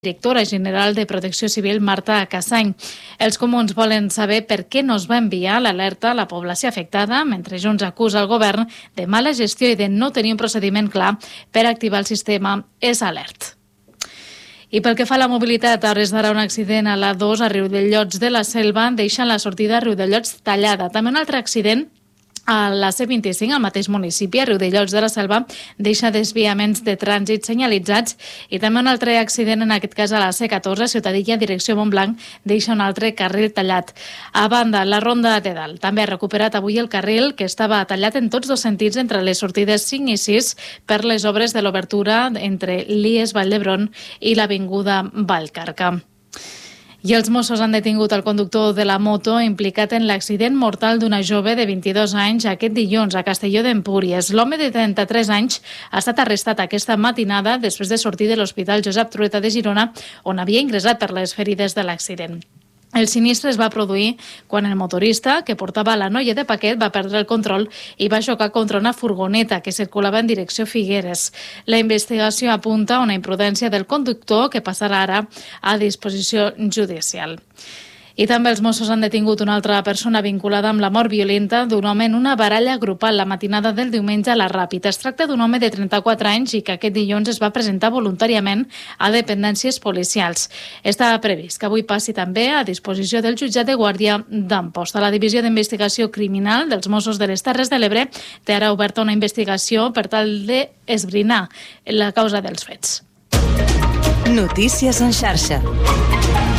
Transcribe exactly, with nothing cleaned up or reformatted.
directora general de Protecció Civil, Marta Cassany. Els comuns volen saber per què no es va enviar l'alerta a la població afectada, mentre Junts acusa el govern de mala gestió i de no tenir un procediment clar per activar el sistema EsAlert. I pel que fa a la mobilitat, a hores d'ara un accident a l'A dos a Riudellots de la Selva deixa la sortida a Riudellots tallada. També un altre accident a la C vint-i-cinc, al mateix municipi, a Riudellots de la Selva, deixa desviaments de trànsit senyalitzats i també un altre accident, en aquest cas a la C catorze, Ciutadilla, direcció Montblanc, deixa un altre carril tallat. A banda, la Ronda de Dalt també ha recuperat avui el carril que estava tallat en tots dos sentits entre les sortides cinc i sis per les obres de l'obertura entre l'I E S Vall d'Hebron i l'Avinguda Vallcarca. I els Mossos han detingut el conductor de la moto implicat en l'accident mortal d'una jove de vint-i-dos anys aquest dilluns a Castelló d'Empúries. L'home de trenta-tres anys ha estat arrestat aquesta matinada després de sortir de l'Hospital Josep Trueta de Girona, on havia ingressat per les ferides de l'accident. El sinistre es va produir quan el motorista, que portava la noia de paquet, va perdre el control i va xocar contra una furgoneta que circulava en direcció Figueres. La investigació apunta a una imprudència del conductor que passarà ara a disposició judicial. I també els Mossos han detingut una altra persona vinculada amb la mort violenta d'un home en una baralla grupal la matinada del diumenge a la Ràpita. Es tracta d'un home de trenta-quatre anys i que aquest dilluns es va presentar voluntàriament a dependències policials. Està previst que avui passi també a disposició del jutjat de guàrdia d'Amposta. La Divisió d'Investigació Criminal dels Mossos de les Terres de l'Ebre té ara oberta una investigació per tal d'esbrinar la causa dels fets. Notícies en xarxa.